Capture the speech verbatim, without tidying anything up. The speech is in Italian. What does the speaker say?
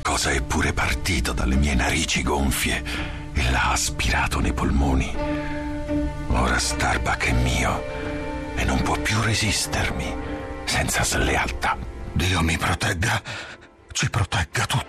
qualcosa è pure partito dalle mie narici gonfie e l'ha aspirato nei polmoni. Ora Starbuck è mio e non può più resistermi senza slealtà. Dio mi protegga, ci protegga tutti.